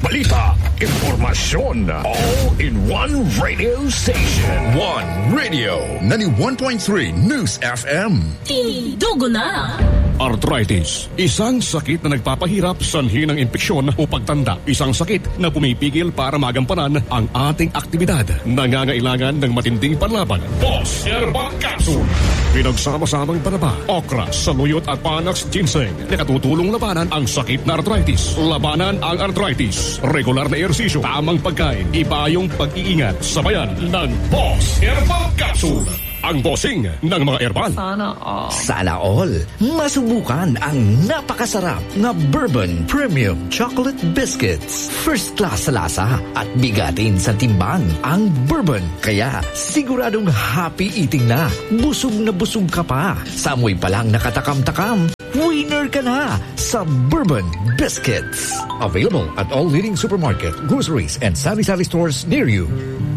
balita, impormasyon, all in one radio station. One Radio, 91.3 News FM. Dugo na! Arthritis, isang sakit na nagpapahirap sanhi ng impeksyon o pagtanda. Isang sakit na pumipigil para magampanan ang ating aktibidad. Nangangailangan ng matinding panlaban. Boss Herbal Capsule. Pinagsama-samang panaba, okra, saluyot at panax ginseng. Nakatutulong labanan ang sakit na arthritis. Labanan ang arthritis. Regular na ehersisyo, tamang pagkain, iba yung pag-iingat. Sabayan ng Boss Herbal Capsule. Ang bossing ng mga herbal. Sana all. Masubukan ang napakasarap na Bourbon Premium Chocolate Biscuits. First class sa lasa at bigatin sa timbang ang Bourbon. Kaya siguradong happy eating na. Busog ka pa. Sa amoy pa lang nakatakam-takam. Winner ka na sa Bourbon Biscuits. Available at all leading supermarket, groceries, and sari-sari stores near you.